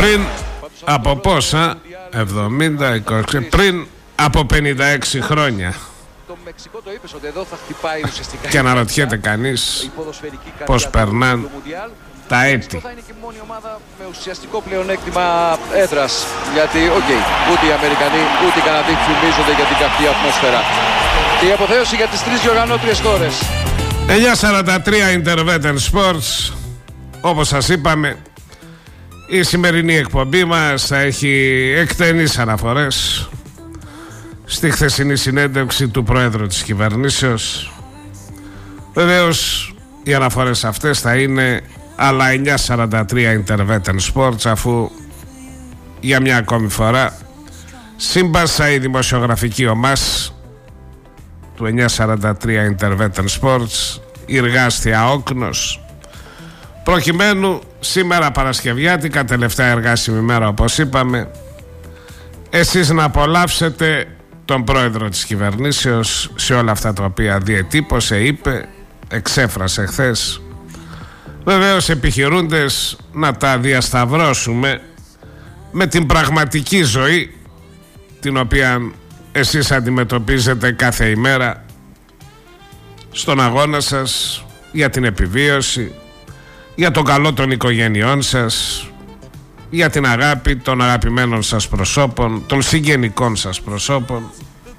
Πριν από πόσα? 70, 20, πριν από 56 χρόνια. Το Μεξικό το είπες ότι εδώ θα χτυπάει ουσιαστικά. Και αναρωτιέται κανείς πώς περνάνε τα έτη. Θα είναι και η μόνη ομάδα με ουσιαστικό πλεονέκτημα έδρας. Γιατί, ούτε οι Αμερικανοί ούτε οι Καναδοί φημίζονται για την καυτή ατμόσφαιρα. Και η αποθέωση για τις τρεις διοργανώτριες χώρες. 9:43 Intervetan Sports. Όπως σας είπαμε, η σημερινή εκπομπή μας θα έχει εκτενείς αναφορές στη χθεσινή συνέντευξη του Πρόεδρου της κυβερνήσεως. Βεβαίως οι αναφορές αυτές θα είναι αλλά 9:43 Intervetan Sports, αφού για μια ακόμη φορά σύμπασα η δημοσιογραφική ομάς του 9:43 Intervetan Sports εργάστη αόκνος, προκειμένου σήμερα Παρασκευιάτικα, τελευταία εργάσιμη μέρα όπως είπαμε, εσείς να απολαύσετε τον Πρόεδρο της κυβερνήσεως σε όλα αυτά τα οποία διετύπωσε, είπε, εξέφρασε χθες. Βεβαίως επιχειρούντες να τα διασταυρώσουμε με την πραγματική ζωή την οποία εσείς αντιμετωπίζετε κάθε ημέρα στον αγώνα σας για την επιβίωση, για τον καλό των οικογενειών σας, για την αγάπη των αγαπημένων σας προσώπων, των συγγενικών σας προσώπων.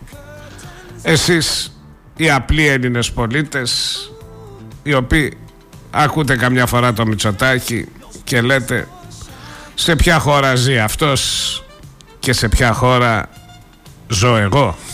Εσείς οι απλοί Έλληνες πολίτες, οι οποίοι ακούτε καμιά φορά το Μητσοτάκη και λέτε σε ποια χώρα ζει αυτός και σε ποια χώρα ζω εγώ.